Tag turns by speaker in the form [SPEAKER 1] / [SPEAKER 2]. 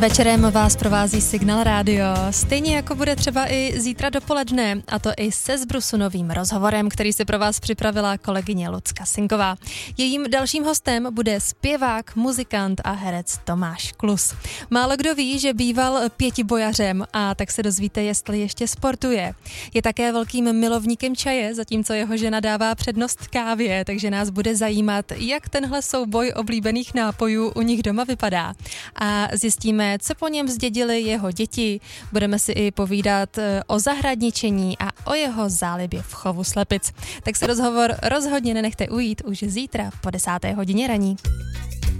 [SPEAKER 1] Večerem vás provází Signál Radio, stejně jako bude třeba i zítra dopoledne, a to i se Zbrusunovým rozhovorem, který si pro vás připravila kolegyně Lucka Sinková. Jejím dalším hostem bude zpěvák, muzikant a herec Tomáš Klus. Málo kdo ví, že býval pětibojařem, a tak se dozvíte, jestli ještě sportuje. Je také velkým milovníkem čaje, zatímco jeho žena dává přednost kávě, takže nás bude zajímat, jak tenhle souboj oblíbených nápojů u nich doma vypadá. A zjistíme, co po něm zdědili jeho děti. Budeme si i povídat o zahradničení a o jeho zálibě v chovu slepic. Tak se rozhovor rozhodně nenechte ujít už zítra po 10. hodině raní.